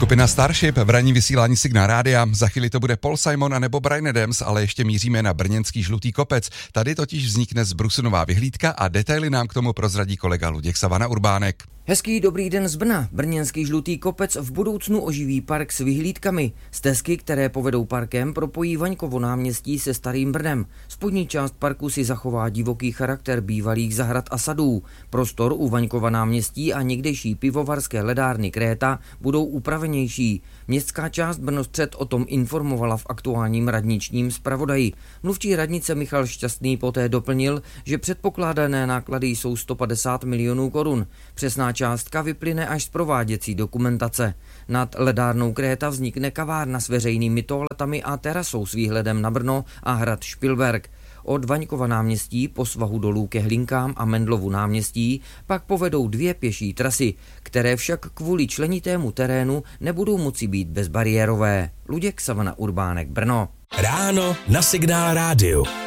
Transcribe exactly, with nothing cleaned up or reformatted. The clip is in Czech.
Skupina Starship v ranní vysílání Signál rádia. Za chvíli to bude Paul Simon a nebo Bryan Adams, ale ještě míříme na brněnský Žlutý kopec. Tady totiž vznikne zbrusunová vyhlídka a detaily nám k tomu prozradí kolega Luděk Savana Urbánek. Hezký dobrý den z Brna. Brněnský Žlutý kopec v budoucnu oživí park s vyhlídkami. Stezky, které povedou parkem, propojí Vaňkovo náměstí se Starým Brnem. Spodní část parku si zachová divoký charakter bývalých zahrad a sadů. Prostor u Vaňkova náměstí a někdejší pivovarské ledárny Kréta budou upravenější. Městská část Brnostřed o tom informovala v aktuálním radničním zpravodaji. Mluvčí radnice Michal Šťastný poté doplnil, že předpokládané náklady jsou sto padesát milionů korun. Přesná částka vyplyne až z prováděcí dokumentace. Nad ledárnou Kréta vznikne kavárna s veřejnými toaletami a terasou s výhledem na Brno a hrad Špilberk. Od Vaňkova náměstí po svahu dolů ke Hlinkám a Mendlovu náměstí pak povedou dvě pěší trasy, které však kvůli členitému terénu nebudou moci být bezbariérové. Luděk Savana Urbánek, Brno. Ráno na Signál rádiu.